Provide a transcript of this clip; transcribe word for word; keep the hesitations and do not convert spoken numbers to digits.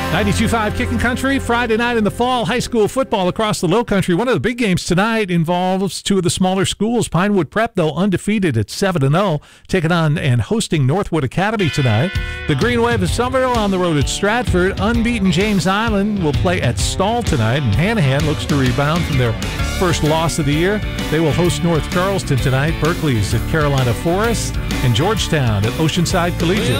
ninety-two point five Kicking Country, Friday night in the fall, high school football across the Lowcountry. One of the big games tonight involves two of the smaller schools. Pinewood Prep, though, undefeated at seven and oh, taking on and hosting Northwood Academy tonight. The Green Wave of Somerville on the road at Stratford. Unbeaten James Island will play at Stall tonight, and Hanahan looks to rebound from their first loss of the year. They will host North Charleston tonight. Berkeley's at Carolina Forest, and Georgetown at Oceanside Collegiate.